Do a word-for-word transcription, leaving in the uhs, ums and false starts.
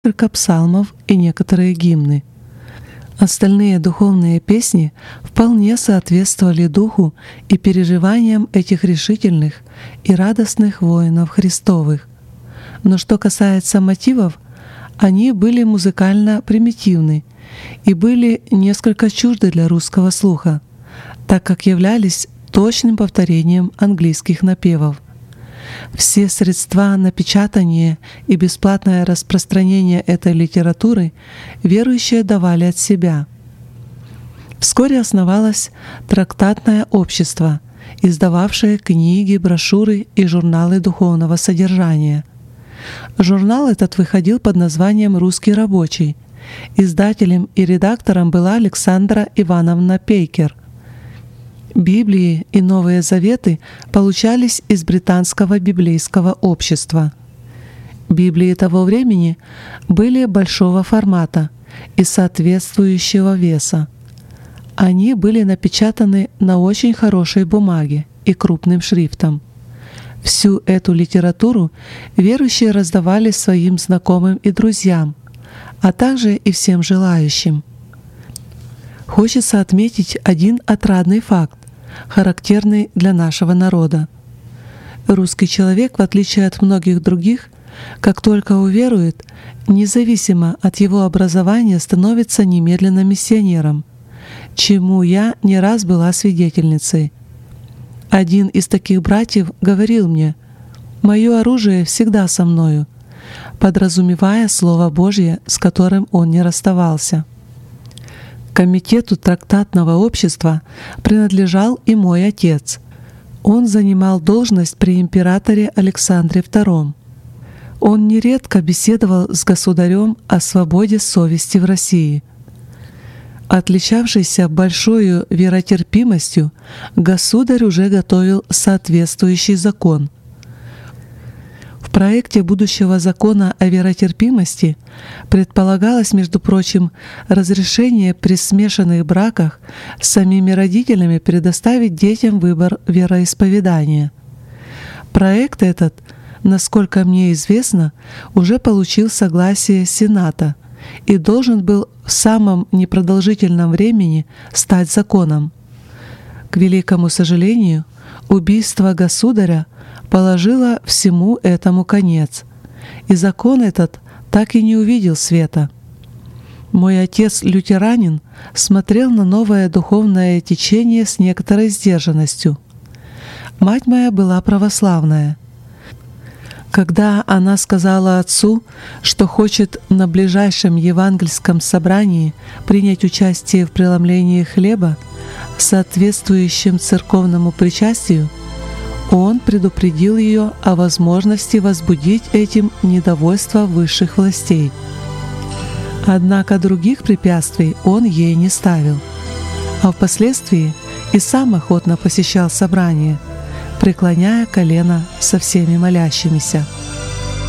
несколько псалмов и некоторые гимны. Остальные духовные песни вполне соответствовали духу и переживаниям этих решительных и радостных воинов Христовых. Но что касается мотивов, они были музыкально примитивны и были несколько чужды для русского слуха, так как являлись точным повторением английских напевов. Все средства напечатания и бесплатное распространение этой литературы верующие давали от себя. Вскоре основалось трактатное общество, издававшее книги, брошюры и журналы духовного содержания. Журнал этот выходил под названием «Русский рабочий». Издателем и редактором была Александра Ивановна Пейкер. Библии и Новые Заветы получались из британского библейского общества. Библии того времени были большого формата и соответствующего веса. Они были напечатаны на очень хорошей бумаге и крупным шрифтом. Всю эту литературу верующие раздавали своим знакомым и друзьям, а также и всем желающим. Хочется отметить один отрадный факт, характерный для нашего народа. Русский человек, в отличие от многих других, как только уверует, независимо от его образования, становится немедленно миссионером, чему я не раз была свидетельницей. Один из таких братьев говорил мне: «Мое оружие всегда со мною», подразумевая Слово Божье, с которым он не расставался. Комитету трактатного общества принадлежал и мой отец. Он занимал должность при императоре Александре втором. Он нередко беседовал с государем о свободе совести в России. Отличавшийся большой веротерпимостью, государь уже готовил соответствующий закон. В проекте будущего закона о веротерпимости предполагалось, между прочим, разрешение при смешанных браках с самими родителями предоставить детям выбор вероисповедания. Проект этот, насколько мне известно, уже получил согласие Сената и должен был в самом непродолжительном времени стать законом. К великому сожалению, убийство государя положило всему этому конец, и закон этот так и не увидел света. Мой отец, лютеранин, смотрел на новое духовное течение с некоторой сдержанностью. Мать моя была православная. Когда она сказала отцу, что хочет на ближайшем евангельском собрании принять участие в преломлении хлеба, соответствующем церковному причастию, он предупредил ее о возможности возбудить этим недовольство высших властей. Однако других препятствий он ей не ставил, а впоследствии и сам охотно посещал собрания, преклоняя колено со всеми молящимися.